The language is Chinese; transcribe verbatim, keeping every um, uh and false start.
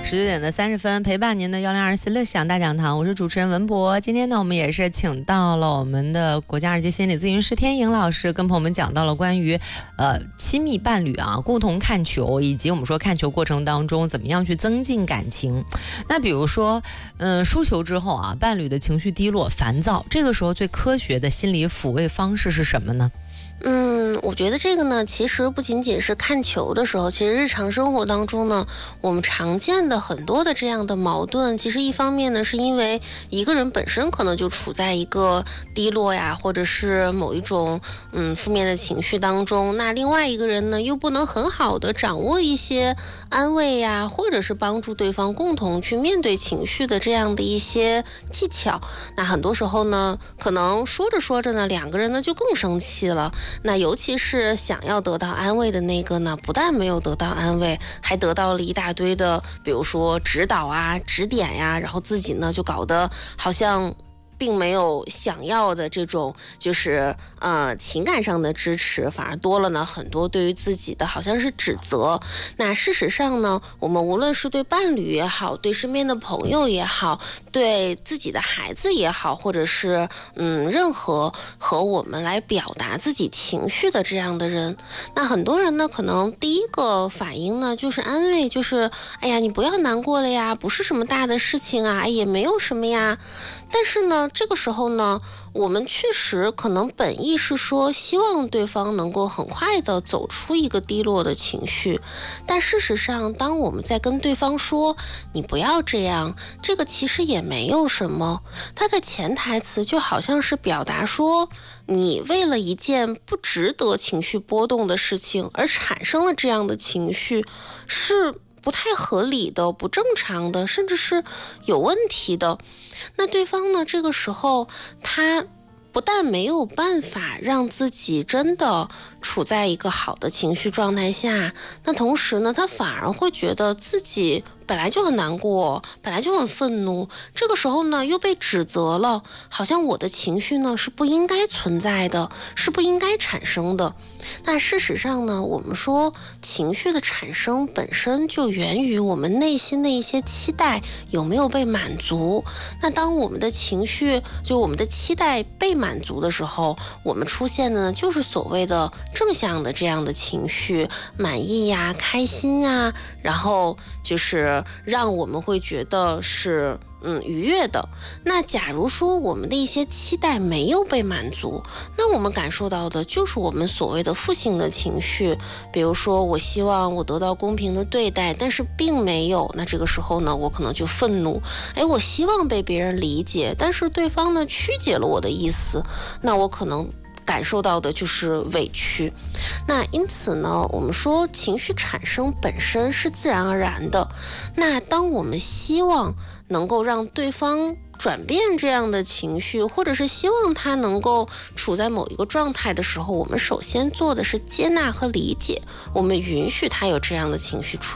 十九点的三十分，陪伴您的幺零二四乐享大讲堂，我是主持人文博。今天呢，我们也是请到了我们的国家二级心理咨询师天颖老师，跟朋友们讲到了关于呃亲密伴侣啊共同看球，以及我们说看球过程当中怎么样去增进感情。那比如说，嗯、呃，输球之后啊，伴侣的情绪低落、烦躁，这个时候最科学的心理抚慰方式是什么呢？ 嗯，我觉得这个呢，其实不仅仅是看球的时候，其实日常生活当中呢，我们常见的很多的这样的矛盾，其实一方面呢，是因为一个人本身可能就处在一个低落呀，或者是某一种嗯负面的情绪当中，那另外一个人呢，又不能很好的掌握一些安慰呀，或者是帮助对方共同去面对情绪的这样的一些技巧，那很多时候呢，可能说着说着呢，两个人呢就更生气了。那尤其是想要得到安慰的那个呢，不但没有得到安慰，还得到了一大堆的，比如说指导啊、指点呀，然后自己呢就搞得好像并没有想要的这种就是呃情感上的支持，反而多了呢很多对于自己的好像是指责。那事实上呢，我们无论是对伴侣也好，对身边的朋友也好，对自己的孩子也好，或者是嗯任何和我们来表达自己情绪的这样的人，那很多人呢可能第一个反应呢就是安慰，就是哎呀你不要难过了呀，不是什么大的事情啊，也没有什么呀。但是呢这个时候呢，我们确实可能本意是说希望对方能够很快的走出一个低落的情绪，但事实上当我们在跟对方说你不要这样，这个其实也没有什么，它的潜台词就好像是表达说你为了一件不值得情绪波动的事情而产生了这样的情绪，是不太合理的、不正常的，甚至是有问题的。那对方呢，这个时候他不但没有办法让自己真的处在一个好的情绪状态下，那同时呢，他反而会觉得自己本来就很难过，本来就很愤怒，这个时候呢又被指责了，好像我的情绪呢是不应该存在的，是不应该产生的。那事实上呢，我们说情绪的产生本身就源于我们内心的一些期待有没有被满足。那当我们的情绪就我们的期待被满足的时候，我们出现的呢就是所谓的正向的这样的情绪，满意呀、开心呀，然后就是让我们会觉得是嗯愉悦的。那假如说我们的一些期待没有被满足，那我们感受到的就是我们所谓的负性的情绪，比如说我希望我得到公平的对待，但是并没有，那这个时候呢我可能就愤怒。哎，我希望被别人理解，但是对方呢曲解了我的意思，那我可能感受到的就是委屈。那因此呢，我们说情绪产生本身是自然而然的，那当我们希望能够让对方转变这样的情绪，或者是希望他能够处在某一个状态的时候，我们首先做的是接纳和理解，我们允许他有这样的情绪出